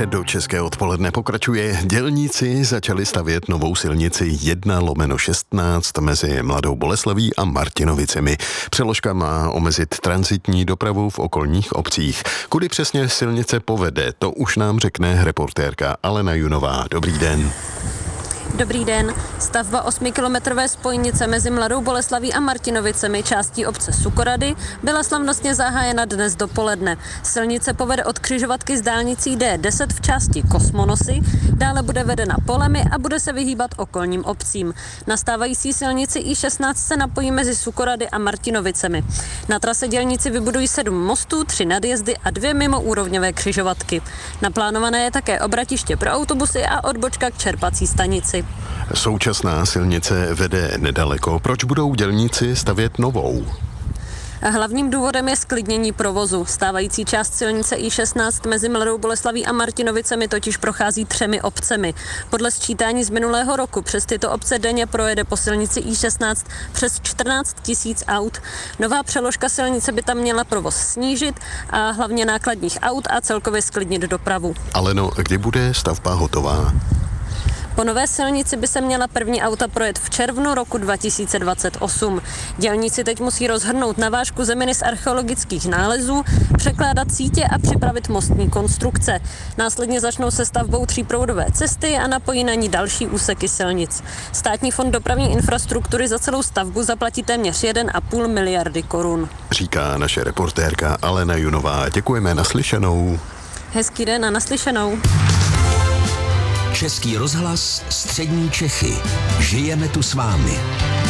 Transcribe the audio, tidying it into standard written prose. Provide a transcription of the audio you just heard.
Středočeské odpoledne pokračuje. Dělníci začali stavět novou silnici 1/16 mezi Mladou Boleslaví a Martinovicemi. Přeložka má omezit tranzitní dopravu v okolních obcích. Kudy přesně silnice povede, to už nám řekne reportérka Alena Junová. Dobrý den. Dobrý den. Stavba 8kilometrové spojnice mezi Mladou Boleslaví a Martinovicemi, částí obce Sukorady, byla slavnostně zahájena dnes dopoledne. Silnice povede od křižovatky s dálnicí D10 v části Kosmonosy, dále bude vedena polemi a bude se vyhýbat okolním obcím. Na stávající silnici I16 se napojí mezi Sukorady a Martinovicemi. Na trase dělníci vybudují 7 mostů, 3 nadjezdy a 2 mimoúrovňové křižovatky. Naplánované je také obratiště pro autobusy a odbočka k čerpací stanici. Současná silnice vede nedaleko. Proč budou dělníci stavět novou? Hlavním důvodem je zklidnění provozu. Stávající část silnice I16 mezi Mladou Boleslaví a Martinovicemi totiž prochází 3 obcemi. Podle sčítání z minulého roku přes tyto obce denně projede po silnici I16 přes 14 000 aut. Nová přeložka silnice by tam měla provoz snížit a hlavně nákladních aut a celkově zklidnit dopravu. Aleno, kdy bude stavba hotová? Po nové silnici by se měla první auta projet v červnu roku 2028. Dělníci teď musí rozhrnout navážku zeminy z archeologických nálezů, překládat sítě a připravit mostní konstrukce. Následně začnou se stavbou 3proudové cesty a napojí na ní další úseky silnic. Státní fond dopravní infrastruktury za celou stavbu zaplatí téměř 1,5 miliardy korun. Říká naše reportérka Alena Junová. Děkujeme, naslyšenou. Hezký den a naslyšenou. Český rozhlas Střední Čechy. Žijeme tu s vámi.